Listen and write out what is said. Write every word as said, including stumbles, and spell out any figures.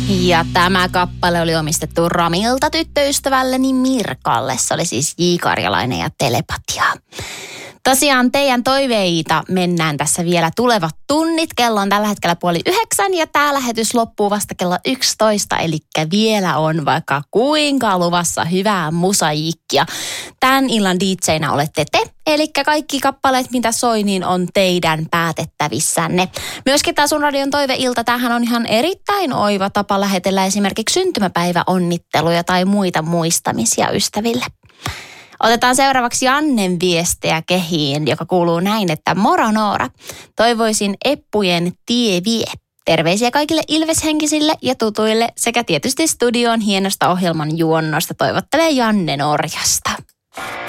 Ja tämä kappale oli omistettu Ramilta tyttöystävälleni Mirkalle. Se oli siis J. Karjalainen ja Telepatia. Tosiaan teidän toiveita mennään tässä vielä tulevat tunnit. Kello on tällä hetkellä puoli yhdeksän ja tämä lähetys loppuu vasta kello yksitoista. Eli vielä on vaikka kuinka luvassa hyvää musaikkia. Tämän illan D J:nä olette te. Eli kaikki kappaleet, mitä soi, niin on teidän päätettävissänne. Myöskin tämä Sun Radion toiveilta, tämähän on ihan erittäin oiva tapa lähetellä esimerkiksi syntymäpäiväonnitteluja tai muita muistamisia ystäville. Otetaan seuraavaksi Jannen viestejä kehiin, joka kuuluu näin, että moro Noora. Toivoisin Eppujen Tie vie. Terveisiä kaikille ilveshenkisille ja tutuille sekä tietysti studion hienosta ohjelman juonnosta toivottelee Janne Norjasta.